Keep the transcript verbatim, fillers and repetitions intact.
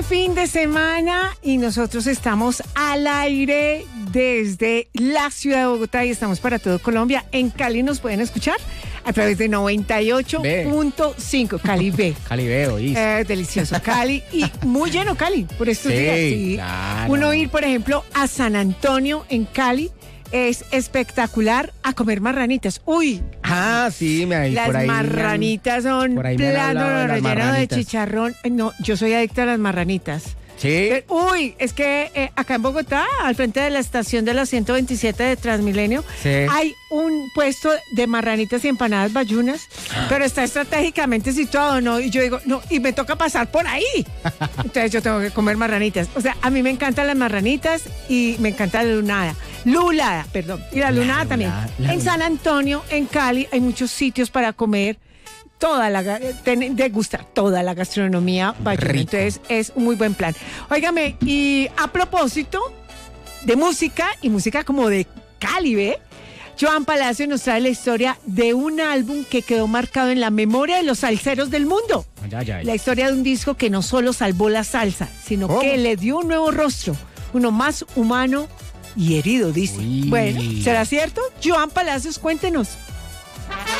fin de semana y nosotros estamos al aire desde la ciudad de Bogotá y estamos para todo Colombia. En Cali nos pueden escuchar a través de noventa y ocho punto cinco. Cali B. Cali B, oís. Eh, delicioso Cali y muy lleno Cali por estos Sí, días. Sí. claro. Uno ir, por ejemplo, a San Antonio en Cali es espectacular a comer marranitas. Uy, Ah, sí, me ahí, las por ahí. me han- marranitas son por ahí me han plano hablado de las relleno de marranitas. chicharrón. No, yo soy adicta a las marranitas. Sí. Eh, Uy, es que eh, acá en Bogotá, al frente de la estación de la ciento veintisiete de Transmilenio, Sí. hay un puesto de marranitas y empanadas bayunas, pero está estratégicamente situado, ¿no? Y yo digo, no, y me toca pasar por ahí. Entonces yo tengo que comer marranitas. O sea, a mí me encantan las marranitas y me encanta la lunada. Lulada, perdón. Y la La lunada también. lulada, la En lulada. San Antonio, en Cali, hay muchos sitios para comer toda la, ga- ten- degustar toda la gastronomía bayuna. Rico. Entonces es un muy buen plan. Óigame, y a propósito de música y música como de Cali, ¿ve? Joan Palacio nos trae la historia de un álbum que quedó marcado en la memoria de los salseros del mundo. Ay, ay, ay. La historia de un disco que no solo salvó la salsa, sino ¿Cómo? que le dio un nuevo rostro, uno más humano y herido, dice. Uy. Bueno, ¿será cierto? Joan Palacios, cuéntenos.